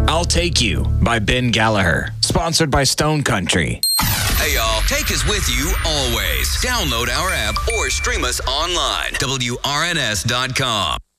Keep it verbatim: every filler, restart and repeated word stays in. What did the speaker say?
I'll Take You by Ben Gallagher. Sponsored by Stone Country. Hey, y'all. Take us with you always. Download our app or stream us online. W R N S dot com.